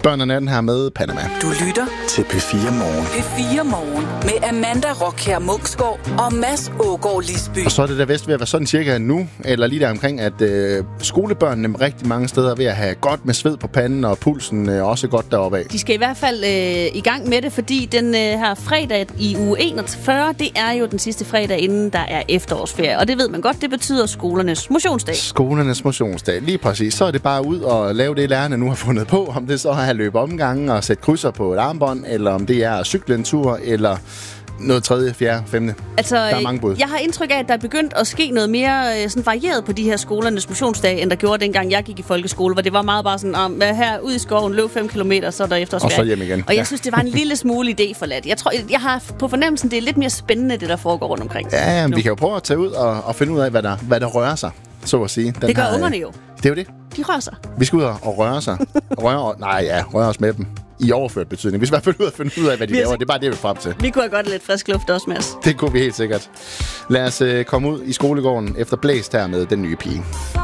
Børn og natten her med Panama. Du lytter til P4 Morgen. P4 Morgen med Amanda Rockher Munksgaard og Mads Ågaard Lisby. Og så er det der vist ved at være sådan cirka nu, eller lige der omkring, at skolebørnene rigtig mange steder er ved at have godt med sved på panden, og pulsen også godt deroppe af. De skal i hvert fald i gang med det, fordi den her fredag i uge 41, det er jo den sidste fredag, inden der er efterårsferie. Og det ved man godt, det betyder skolernes motionsdag. Skolernes motionsdag, lige præcis. Så er det bare ud og lave det, lærerne nu har fundet på. Om det så er at løbe omgange og sætte krydser på et armbånd, eller om det er at cykle en tur, eller noget 3., 4., 5. Altså, der er mange bud. Jeg har indtryk af, at der er begyndt at ske noget mere sådan varieret på de her skolernes motionsdag, end der gjorde dengang jeg gik i folkeskole, hvor det var meget bare sådan, her ud i skoven, løb 5 kilometer, så er der efterårsferie. Og så hjem igen. Og jeg synes, det var en lille smule idé forladt. Jeg tror, jeg har på fornemmelsen, det er lidt mere spændende, det der foregår rundt omkring. Ja, vi kan jo prøve at tage ud og finde ud af, hvad der rører sig, så at sige. Det gør ungerne jo. Det er jo det. De rører sig. Vi skal ud og røre sig. Røre os med dem. I overført betydning. Vi skal i hvert fald ud og finde ud af, hvad de laver. Det er bare det, vi er frem til. Vi kunne have godt lidt frisk luft også, Mads. Det kunne vi helt sikkert. Lad os komme ud i skolegården efter blæst her med Den Nye Pige.